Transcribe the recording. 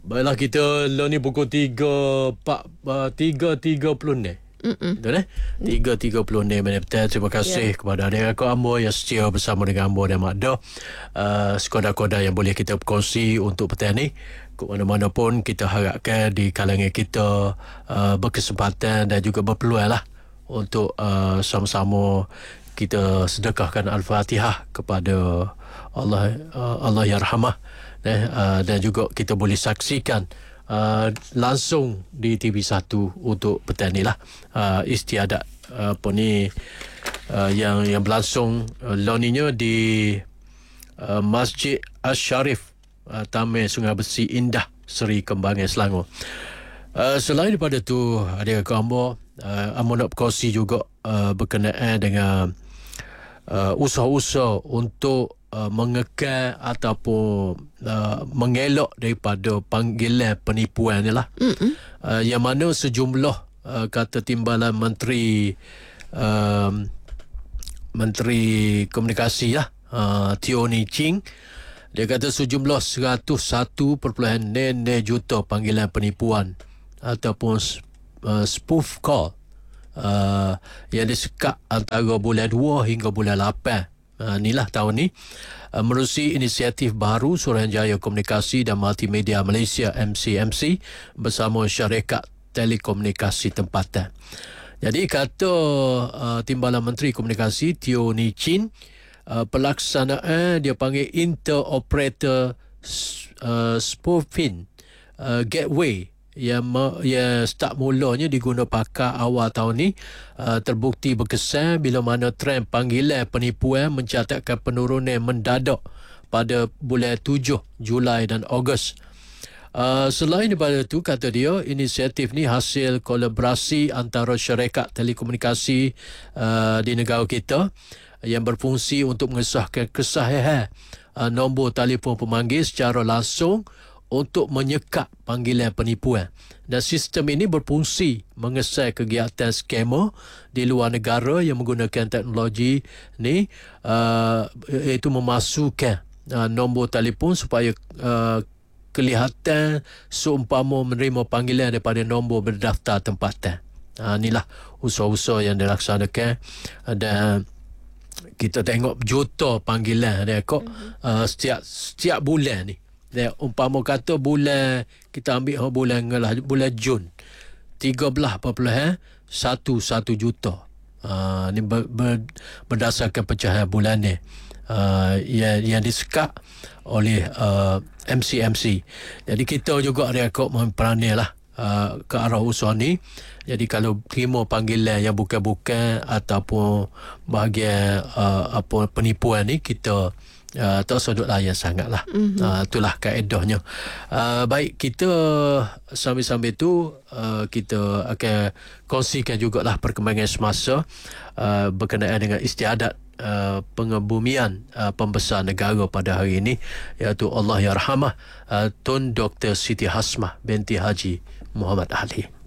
Baiklah, kita lah ni pukul 3.30 ni. Betul 3.30 ni betul. Terima kasih kepada adik aku Ambo yang setia bersama dengan Ambo dan Mak Dah. Skoda-koda yang boleh kita berkongsi untuk petang ni. Ke mana-mana pun kita harapkan di kalangan kita berkesempatan dan juga berpeluang lah untuk sama-sama kita sedekahkan Al-Fatihah kepada Allah yang rahmah, dan juga kita boleh saksikan langsung di TV1 untuk petang ni lah istiadat yang berlangsung loninya di Masjid Asy-Syarif Taman Sungai Besi Indah Seri Kembangan Selangor. Selain daripada tu, ada gambar Ambo nak berkongsi juga berkenaan dengan usaha-usaha untuk mengekang ataupun mengelak daripada panggilan penipuan ni lah. Yang mana sejumlah kata timbalan Menteri Komunikasi lah, Teo Ni Ching, dia kata sejumlah 101.9 juta panggilan penipuan ataupun spoof call yang disekat antara bulan 2 hingga bulan 8 inilah tahun ni, menerusi inisiatif baru Suruhanjaya Komunikasi dan Multimedia Malaysia MCMC bersama syarikat telekomunikasi tempatan. Jadi kata Timbalan Menteri Komunikasi Teo Ni Ching, pelaksanaan dia panggil Interoperator Spoofing Gateway yang start mulanya diguna pakai awal tahun ni terbukti berkesan bila mana trend panggilan penipuan mencatatkan penurunan mendadak pada bulan 7 Julai dan Ogos. Selain daripada itu, kata dia, inisiatif ni hasil kolaborasi antara syarikat telekomunikasi di negara kita yang berfungsi untuk mengesahkan kesahihan nombor telefon pemanggil secara langsung untuk menyekat panggilan penipuan. Dan sistem ini berfungsi mengesai kegiatan skamer di luar negara yang menggunakan teknologi ni, iaitu memasukkan nombor telefon supaya kelihatan seumpama menerima panggilan daripada nombor berdaftar tempatan. Inilah usaha-usaha yang dilaksanakan, dan kita tengok juta panggilan dia kok setiap bulan ni. Dan umpama kata bulan, kita ambil bulan Jun 13.11 juta. Ni berdasarkan pecahan bulan ni yang disekat oleh MCMC. Jadi kita juga rekod memperani lah ke arah usaha ni. Jadi kalau terima panggilan yang bukan-bukan ataupun bahagian penipuan ni, kita tak sudut layan sangat lah. Itulah kaedahnya. Baik, kita sambil-sambil tu kita akan kongsikan jugalah perkembangan semasa berkenaan dengan istiadat pengebumian pembesar negara pada hari ini, iaitu Allah Yarhamah Tun Dr. Siti Hasmah binti Haji Muhammad Ali.